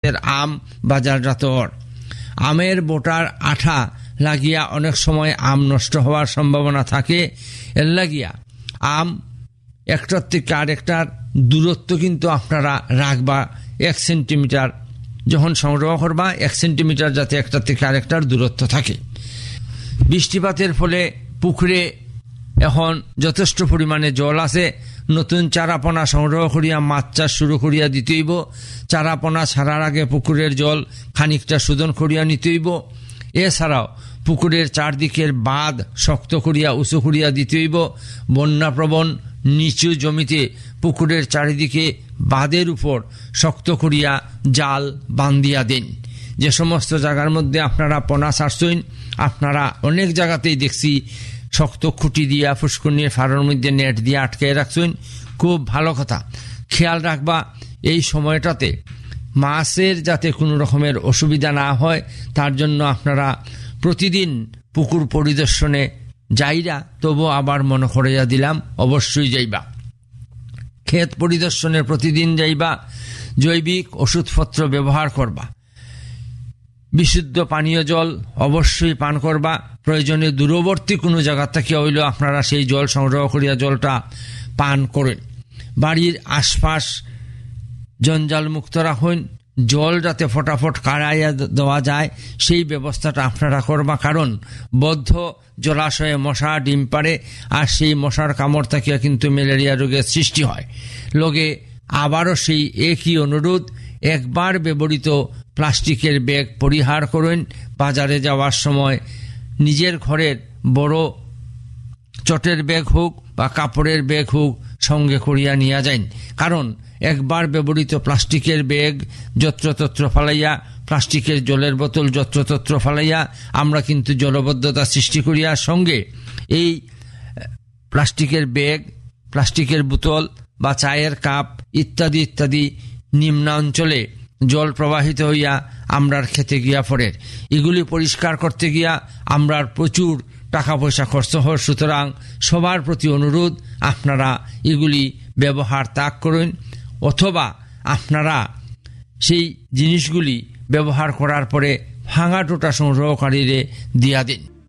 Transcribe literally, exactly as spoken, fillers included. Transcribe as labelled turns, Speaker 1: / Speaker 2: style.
Speaker 1: জাতের আম বাজারজাত হর। আমের বোটার আঠা লাগিয়া অনেক সময় আম নষ্ট হওয়ার সম্ভাবনা থাকে। এর লাগিয়া আম একটার থেকে আরেকটার দূরত্ব কিন্তু আপনারা রাখবা এক সেন্টিমিটার, যখন সংগ্রহ করবা এক সেন্টিমিটার যাতে একটার থেকে আরেকটার দূরত্ব থাকে। বৃষ্টিপাতের ফলে পুকুরে এখন যথেষ্ট পরিমাণে জল আছে। নতুন চারাপোনা সংগ্রহ করিয়া মাছ চাষ শুরু করিয়া দিতেইব। চারাপোনা ছাড়ার আগে পুকুরের জল খানিকটা শোধন করিয়া নিতেইব। এছাড়াও পুকুরের চারদিকের বাঁধ শক্ত করিয়া উঁচু করিয়া দিতেইব। বন্যাপ্রবণ নিচু জমিতে পুকুরের চারিদিকে বাঁধের উপর শক্ত করিয়া জাল বান্ধিয়া দেন। যে সমস্ত জায়গার মধ্যে আপনারা পোনা ছাড়ছেন, আপনারা অনেক জায়গাতেই দেখছি শক্ত খুঁটি দিয়া ফুসকুনির ফাড়ার মধ্যে নেট দিয়ে আটকে রাখছেন। খুব ভালো কথা। খেয়াল রাখবা এই সময়টাতে মাছের যাতে কোনো রকমের অসুবিধা না হয়, তার জন্য আপনারা প্রতিদিন পুকুর পরিদর্শনে যাইরা, তবু আবার মনে করাইয়া দিলাম অবশ্যই যাইবা। ক্ষেত পরিদর্শনে প্রতিদিন যাইবা। জৈবিক ওষুধপত্র ব্যবহার করবা। বিশুদ্ধ পানীয় জল অবশ্যই পান করবা। প্রয়োজনে দূরবর্তী কোনো জায়গা থেকে হইলেও আপনারা সেই জল সংগ্রহ করিয়া জলটা পান করেন। বাড়ির আশপাশ জঞ্জাল মুক্ত রাখুন। জল যাতে ফটাফট কাড়াইয়া দেওয়া যায় সেই ব্যবস্থাটা আপনারা করবা। কারণ বদ্ধ জলাশয়ে মশা ডিম পাড়ে, আর সেই মশার কামড় থাকিয়া কিন্তু ম্যালেরিয়া রোগের সৃষ্টি হয়। লগে আবারও সেই একই অনুরোধ, একবার ব্যবহৃত প্লাস্টিকের ব্যাগ পরিহার করুন। বাজারে যাওয়ার সময় নিজের ঘরের বড় চটের ব্যাগ হোক বা কাপড়ের ব্যাগ হোক সঙ্গে করিয়া নিয়ে যান। কারণ একবার ব্যবহৃত প্লাস্টিকের ব্যাগ যত্রতত্র ফালাইয়া, প্লাস্টিকের জলের বোতল যত্রতত্র ফালাইয়া আমরা কিন্তু জলবদ্ধতা সৃষ্টি করিয়া সঙ্গে এই প্লাস্টিকের ব্যাগ, প্লাস্টিকের বোতল বা চায়ের কাপ ইত্যাদি ইত্যাদি নিম্নাঞ্চলে জল প্রবাহিত হইয়া আমরার খেতে গিয়া পড়ের। এগুলি পরিষ্কার করতে গিয়া আমরার প্রচুর টাকা পয়সা খরচ হয়। সুতরাং সবার প্রতি অনুরোধ, আপনারা এগুলি ব্যবহার ত্যাগ করুন, অথবা আপনারা সেই জিনিসগুলি ব্যবহার করার পরে ভাঙা টোটা সংগ্রহকারীরে দিয়া দিন।